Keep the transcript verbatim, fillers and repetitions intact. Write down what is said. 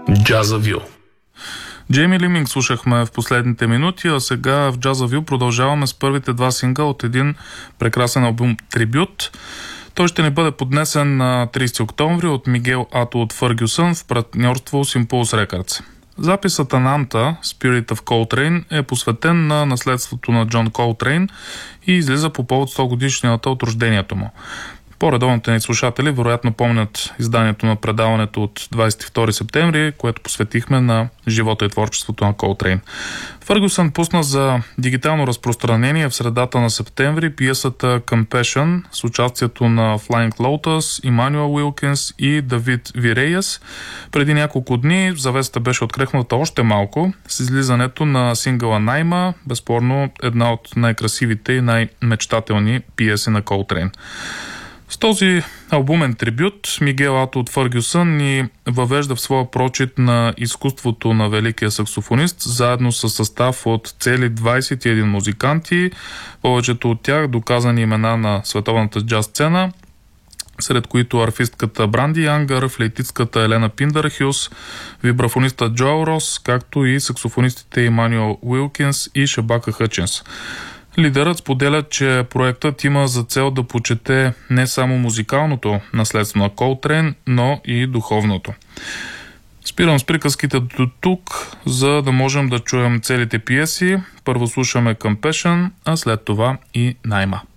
Джазавю. Джейми Лиминг слушахме в последните минути, а сега в Джазавю продължаваме с първите два сингъла от един прекрасен албум Трибют. Той ще ни бъде поднесен на тридесети октомври от Мигел Ато от Фъргюсън в партньорство с Impulse Records. Записът Анамта, Spirit of Coltrane, е посветен на наследството на Джон Колтрейн и излиза по повод сто годишнината от рождението му. По-редовните ни слушатели вероятно помнят изданието на предаването от двадесет и втори септември, което посветихме на живота и творчеството на Колтрейн. Фъргюсън пусна за дигитално разпространение в средата на септември пиесата Compassion с участието на Flying Lotus, Имануел Уилкинс и Давид Вирейас. Преди няколко дни завесата беше открехната още малко с излизането на сингъла Найма, безспорно една от най-красивите и най-мечтателни пиеси на Колтрейн. С този албумен трибют Мигел Ато от Фъргюсън ни въвежда в своя прочит на изкуството на великия саксофонист, заедно с състав от цели двадесет и един музиканти, повечето от тях доказани имена на световната джаз сцена, сред които арфистката Бранди Янгър, флейтистката Елена Пиндърхюс, вибрафониста Джоел Рос, както и саксофонистите Имануел Уилкинс и Шабака Хъчинс. Лидерът споделя, че проектът има за цел да почете не само музикалното наследство на Колтрейн, но и духовното. Спирам с приказките до тук, за да можем да чуем целите пиеси. Първо слушаме Compassion, а след това и Найма.